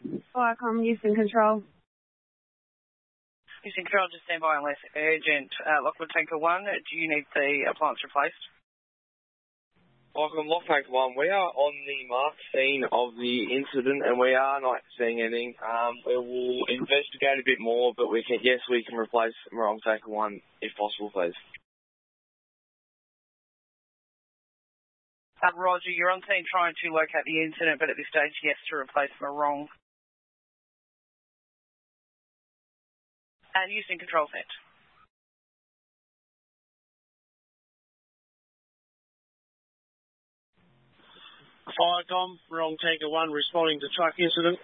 Viacom, Houston Control. Houston Control, just stand by unless urgent. Lockwood Tanker 1, do you need the appliance replaced? Welcome, Lock Tanker 1. We are on the marked scene of the incident and we are not seeing anything. We will investigate a bit more, but we can replace Morong Tanker 1 if possible, please. Roger, you're on scene trying to locate the incident, but at this stage, yes, to replace Morong. And Houston Control set. Viacom, Morong Tanker 1 responding to truck incident.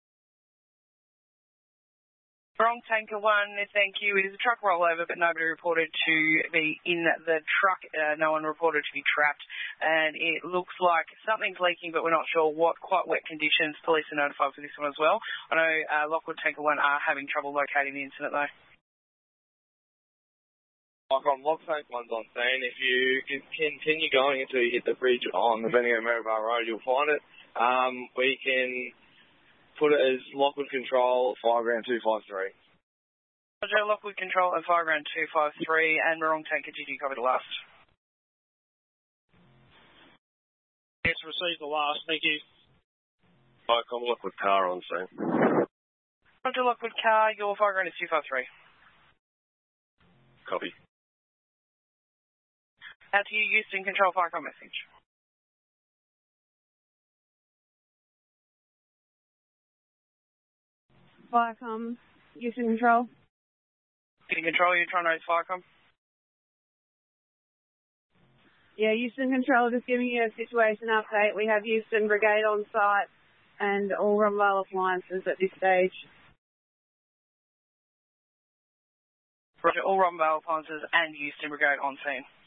Morong Tanker 1, thank you. It is a truck rollover, but nobody reported to be in the truck. No one reported to be trapped. And it looks like something's leaking, but we're not sure what. Quite wet conditions. Police are notified for this one as well. I know Lockwood Tanker 1 are having trouble locating the incident, though. Lock Tanker 1's on scene. If you continue going until you hit the bridge on the Bendigo Maryborough Road, you'll find it. We can put it as Lockwood Control, 5-253. Roger, Lockwood Control and 5-253, and Morong Tanker, did you copy the last? Yes, received the last, thank you. Viacom, Lockwood Car on scene. Roger, Lockwood Car, your 5-253. Copy. Out to you, Houston Control, Viacom message. Viacom, Houston Control. Houston Control, you're trying to raise Viacom? Yeah, Houston Control, just giving you a situation update. We have Houston Brigade on site and all Rumvale appliances at this stage. Roger, all Rumvale appliances and Houston Brigade on scene.